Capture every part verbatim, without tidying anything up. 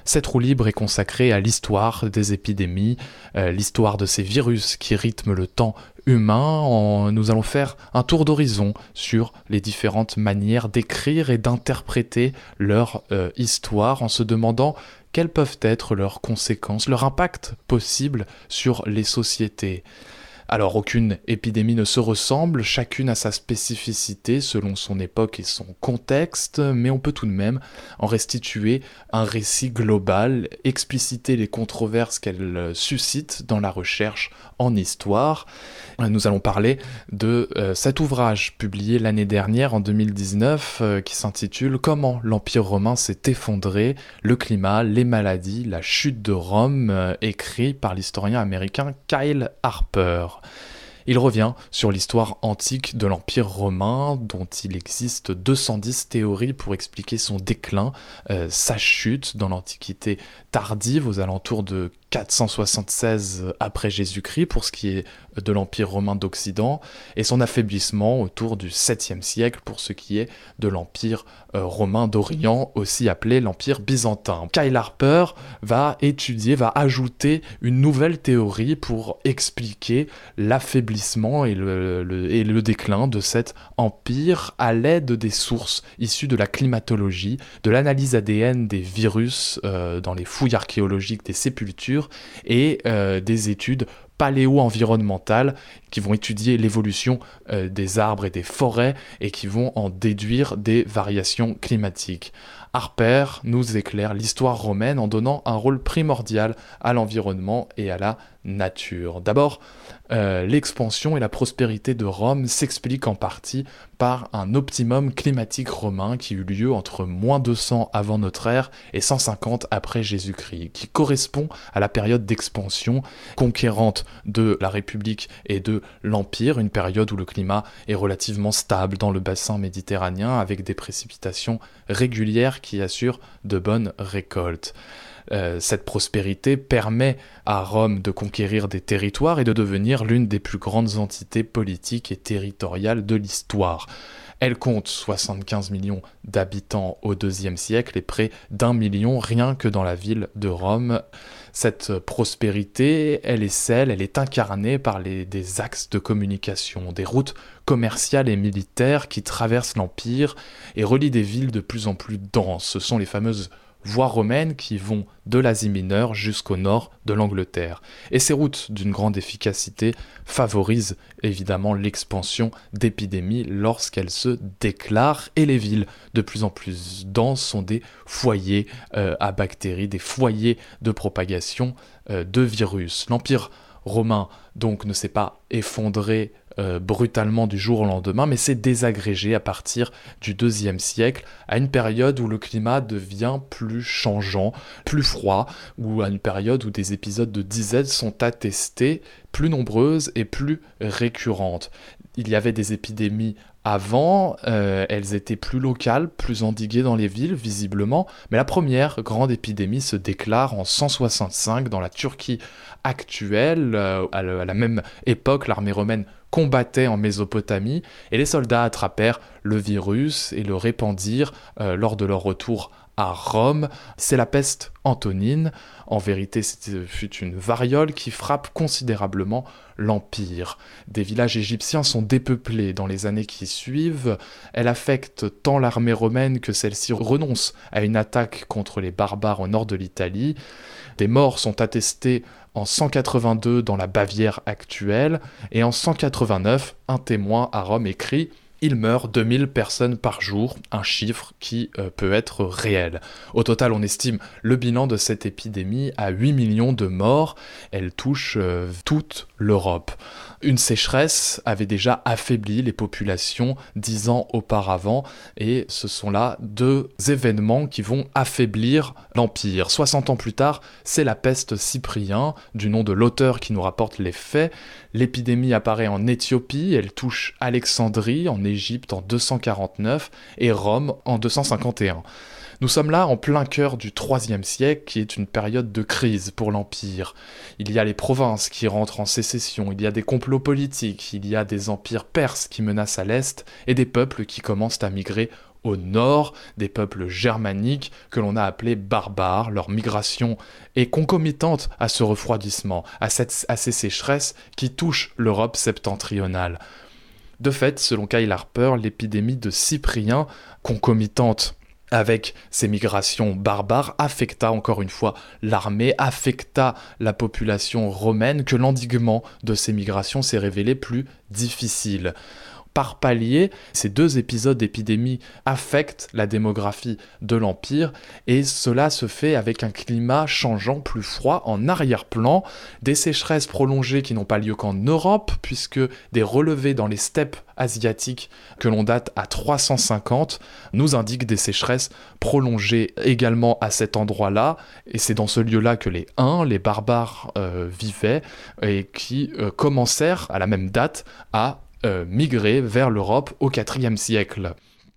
Cette roue libre est consacrée à l'histoire des épidémies, euh, l'histoire de ces virus qui rythment le temps humain. En, nous allons faire un tour d'horizon sur les différentes manières d'écrire et d'interpréter leur euh, histoire en se demandant quelles peuvent être leurs conséquences, leur impact possible sur les sociétés. Alors aucune épidémie ne se ressemble, chacune a sa spécificité selon son époque et son contexte, mais on peut tout de même en restituer un récit global, expliciter les controverses qu'elle suscite dans la recherche en histoire. Nous allons parler de euh, cet ouvrage publié l'année dernière, en deux mille dix-neuf, euh, qui s'intitule « Comment l'Empire romain s'est effondré, le climat, les maladies, la chute de Rome euh, », écrit par l'historien américain Kyle Harper. Il revient sur l'histoire antique de l'Empire romain, dont il existe deux cent dix théories pour expliquer son déclin, euh, sa chute dans l'Antiquité tardive, aux alentours de quatre cent soixante-seize après Jésus-Christ, pour ce qui est de l'Empire romain d'Occident, et son affaiblissement autour du septième siècle, pour ce qui est de l'Empire euh, romain d'Orient, aussi appelé l'Empire byzantin. Kyle Harper va étudier, va ajouter une nouvelle théorie pour expliquer l'affaiblissement et le, le, et le déclin de cet empire à l'aide des sources issues de la climatologie, de l'analyse A D N des virus euh, dans les fouilles archéologiques des sépultures et euh, des études paléo-environnementales qui vont étudier l'évolution euh, des arbres et des forêts et qui vont en déduire des variations climatiques. Harper nous éclaire l'histoire romaine en donnant un rôle primordial à l'environnement et à la nature. D'abord, euh, l'expansion et la prospérité de Rome s'expliquent en partie par un optimum climatique romain qui eut lieu entre moins deux cents avant notre ère et cent cinquante après Jésus-Christ, qui correspond à la période d'expansion conquérante de la République et de l'Empire, une période où le climat est relativement stable dans le bassin méditerranéen avec des précipitations régulières qui assurent de bonnes récoltes. Euh, cette prospérité permet à Rome de conquérir des territoires et de devenir l'une des plus grandes entités politiques et territoriales de l'histoire. Elle compte soixante-quinze millions d'habitants au deuxième siècle et près d'un million rien que dans la ville de Rome. Cette prospérité, elle est celle, elle est incarnée par les, des axes de communication, des routes commerciales et militaires qui traversent l'Empire et relient des villes de plus en plus denses. Ce sont les fameuses voies romaines qui vont de l'Asie mineure jusqu'au nord de l'Angleterre. Et ces routes d'une grande efficacité favorisent évidemment l'expansion d'épidémies lorsqu'elles se déclarent, et les villes de plus en plus denses sont des foyers euh, à bactéries, des foyers de propagation euh, de virus. L'Empire romain donc ne s'est pas effondré Euh, brutalement du jour au lendemain, mais s'est désagrégé à partir du deuxième siècle, à une période où le climat devient plus changeant, plus froid, ou à une période où des épisodes de disette sont attestés, plus nombreuses et plus récurrentes. Il y avait des épidémies avant, euh, elles étaient plus locales, plus endiguées dans les villes, visiblement, mais la première grande épidémie se déclare en cent soixante-cinq dans la Turquie actuelle. Euh, à, le, à la même époque, l'armée romaine combattaient en Mésopotamie, et les soldats attrapèrent le virus et le répandirent euh, lors de leur retour à Rome. C'est la peste antonine. En vérité, ce fut une variole qui frappe considérablement l'Empire. Des villages égyptiens sont dépeuplés dans les années qui suivent. Elle affecte tant l'armée romaine que celle-ci renonce à une attaque contre les barbares au nord de l'Italie. Des morts sont attestés en cent quatre-vingt-deux dans la Bavière actuelle, et en cent quatre-vingt-neuf, un témoin à Rome écrit « Il meurt deux mille personnes par jour », un chiffre qui euh, peut être réel. Au total, on estime le bilan de cette épidémie à huit millions de morts. Elle touche euh, toute l'Europe. Une sécheresse avait déjà affaibli les populations dix ans auparavant, et ce sont là deux événements qui vont affaiblir l'Empire. soixante ans plus tard, c'est la peste Cyprien, du nom de l'auteur qui nous rapporte les faits. L'épidémie apparaît en Éthiopie, elle touche Alexandrie en Égypte en deux cent quarante-neuf et Rome en deux cent cinquante et un. Nous sommes là en plein cœur du troisième siècle, qui est une période de crise pour l'Empire. Il y a les provinces qui rentrent en sécession, il y a des complots politiques, il y a des empires perses qui menacent à l'est, et des peuples qui commencent à migrer au nord, des peuples germaniques que l'on a appelés barbares. Leur migration est concomitante à ce refroidissement, à, cette, à ces sécheresses qui touchent l'Europe septentrionale. De fait, selon Kyle Harper, l'épidémie de Cyprien, concomitante avec ces migrations barbares, affecta encore une fois l'armée, affecta la population romaine, que l'endiguement de ces migrations s'est révélé plus difficile. Par palier, ces deux épisodes d'épidémie affectent la démographie de l'Empire et cela se fait avec un climat changeant plus froid en arrière-plan, des sécheresses prolongées qui n'ont pas lieu qu'en Europe puisque des relevés dans les steppes asiatiques que l'on date à trois cent cinquante nous indiquent des sécheresses prolongées également à cet endroit-là et c'est dans ce lieu-là que les Huns, les barbares euh, vivaient et qui euh, commencèrent à la même date à Euh, migrer vers l'Europe au quatrième siècle.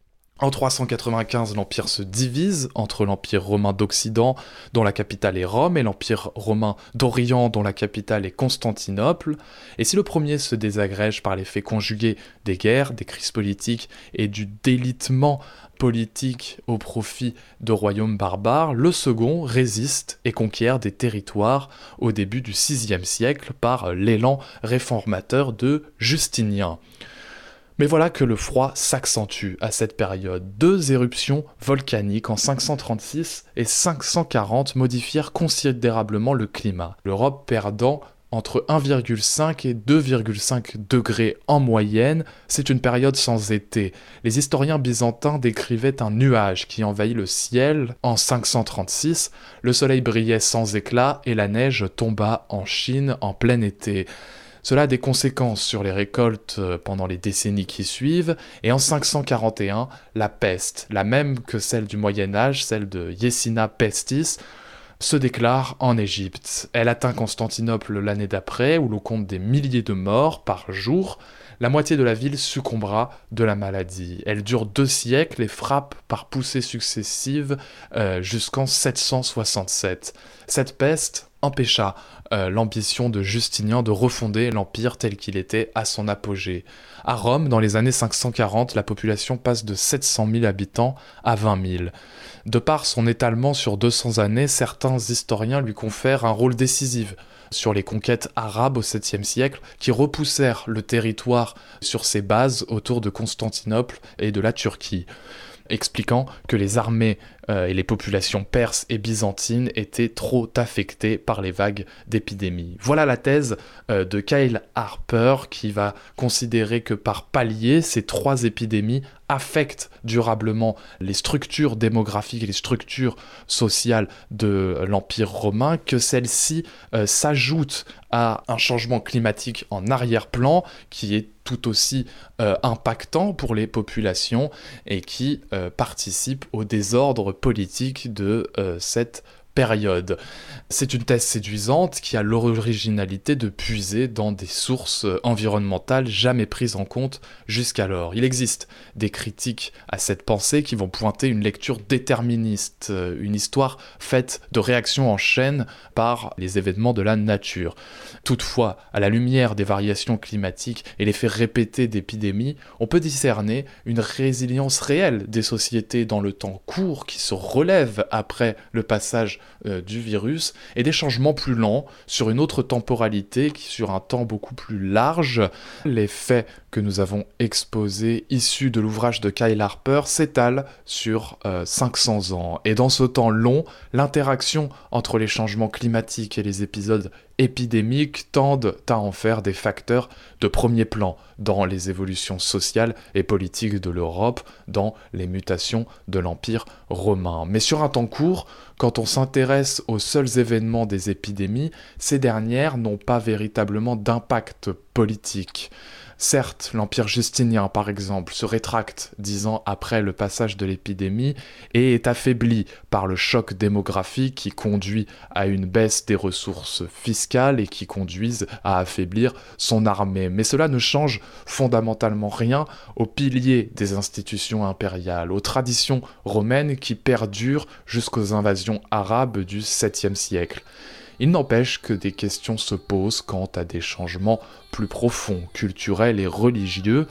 En trois cent quatre-vingt-quinze, l'Empire se divise entre l'Empire romain d'Occident, dont la capitale est Rome, et l'Empire romain d'Orient, dont la capitale est Constantinople. Et si le premier se désagrège par l'effet conjugué des guerres, des crises politiques et du délitement politique au profit de royaumes barbares, le second résiste et conquiert des territoires au début du sixième siècle par l'élan réformateur de Justinien. Mais voilà que le froid s'accentue à cette période. Deux éruptions volcaniques en cinq cent trente-six et cinq cent quarante modifièrent considérablement le climat, l'Europe perdant entre un virgule cinq et deux virgule cinq degrés en moyenne. C'est une période sans été. Les historiens byzantins décrivaient un nuage qui envahit le ciel en cinq cent trente-six, le soleil brillait sans éclat et la neige tomba en Chine en plein été. Cela a des conséquences sur les récoltes pendant les décennies qui suivent, et en cinq cent quarante et un, la peste, la même que celle du Moyen-Âge, celle de Yersinia pestis, se déclare en Égypte. Elle atteint Constantinople l'année d'après, où l'on compte des milliers de morts par jour. La moitié de la ville succombera de la maladie. Elle dure deux siècles et frappe par poussées successives euh, jusqu'en sept cent soixante-sept. Cette peste empêcha euh, l'ambition de Justinien de refonder l'Empire tel qu'il était à son apogée. À Rome, dans les années cinq cent quarante, la population passe de sept cent mille habitants à vingt mille. De par son étalement sur deux cents années, certains historiens lui confèrent un rôle décisif sur les conquêtes arabes au septième siècle qui repoussèrent le territoire sur ses bases autour de Constantinople et de la Turquie, expliquant que les armées euh, et les populations perses et byzantines étaient trop affectées par les vagues d'épidémies. Voilà la thèse euh, de Kyle Harper qui va considérer que par palier, ces trois épidémies affectent durablement les structures démographiques et les structures sociales de l'Empire romain, que celles-ci euh, s'ajoutent à un changement climatique en arrière-plan qui est tout aussi euh, impactant pour les populations et qui euh, participe au désordre politique de euh, cette période. C'est une thèse séduisante qui a l'originalité de puiser dans des sources environnementales jamais prises en compte jusqu'alors. Il existe des critiques à cette pensée qui vont pointer une lecture déterministe, une histoire faite de réactions en chaîne par les événements de la nature. Toutefois, à la lumière des variations climatiques et l'effet répété d'épidémies, on peut discerner une résilience réelle des sociétés dans le temps court qui se relèvent après le passage euh, du virus et des changements plus lents sur une autre temporalité qui sur un temps beaucoup plus large. Les faits que nous avons exposés issus de l'ouvrage de Kyle Harper s'étalent sur euh, cinq cents ans. Et dans ce temps long, l'interaction entre les changements climatiques et les épisodes épidémiques tendent à en faire des facteurs de premier plan dans les évolutions sociales et politiques de l'Europe, dans les mutations de l'Empire romain. Mais sur un temps court, quand on s'intéresse aux seuls événements des épidémies, ces dernières n'ont pas véritablement d'impact politique. Certes, l'Empire justinien, par exemple, se rétracte dix ans après le passage de l'épidémie et est affaibli par le choc démographique qui conduit à une baisse des ressources fiscales et qui conduisent à affaiblir son armée. Mais cela ne change fondamentalement rien aux piliers des institutions impériales, aux traditions romaines qui perdurent jusqu'aux invasions arabes du septième siècle. Il n'empêche que des questions se posent quant à des changements plus profonds, culturels et religieux,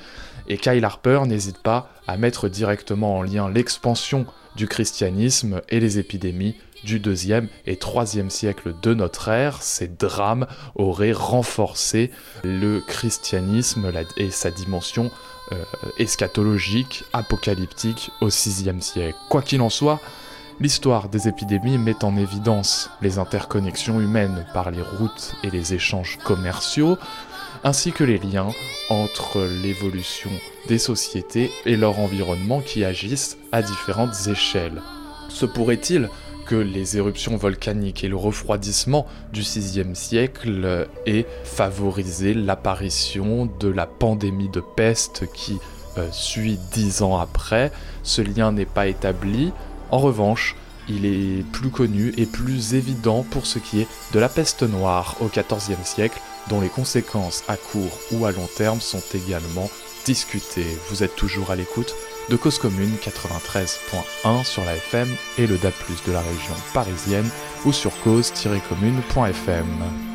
Et Kyle Harper n'hésite pas à mettre directement en lien l'expansion du christianisme et les épidémies du deuxième et troisième siècle de notre ère. Ces drames auraient renforcé le christianisme et sa dimension euh, eschatologique, apocalyptique au sixième siècle. Quoi qu'il en soit, l'histoire des épidémies met en évidence les interconnexions humaines par les routes et les échanges commerciaux, ainsi que les liens entre l'évolution des sociétés et leur environnement qui agissent à différentes échelles. Se pourrait-il que les éruptions volcaniques et le refroidissement du sixième siècle aient favorisé l'apparition de la pandémie de peste qui euh, suit dix ans après? Ce lien n'est pas établi. En revanche, il est plus connu et plus évident pour ce qui est de la peste noire au quatorzième siècle, dont les conséquences à court ou à long terme sont également discutées. Vous êtes toujours à l'écoute de Cause Commune quatre-vingt-treize point un sur la F M et le D A B plus, de la région parisienne, ou sur cause tiret commune point F M.